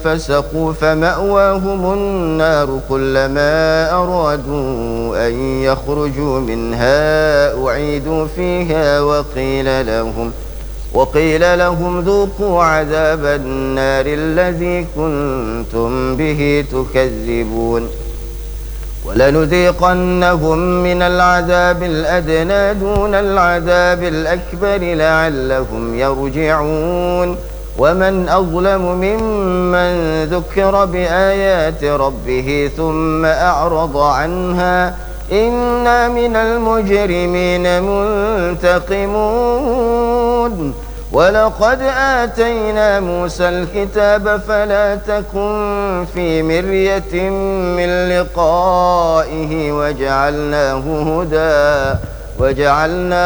فسقوا فمأواهم النار كلما أرادوا أن يخرجوا منها أعيدوا فيها وقيل لهم ذوقوا عذاب النار الذي كنتم به تكذبون ولنذيقنهم من العذاب الأدنى دون العذاب الأكبر لعلهم يرجعون ومن أظلم ممن ذكر بآيات ربه ثم أعرض عنها إنا من المجرمين منتقمون ولقد آتينا موسى الكتاب فلا تكن في مرية من لقائه وجعلناه